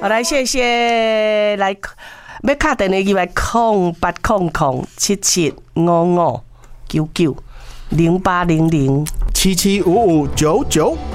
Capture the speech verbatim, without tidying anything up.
好，来谢谢来要打电话进来空八空空七七五五九九零八零零七七五五九九。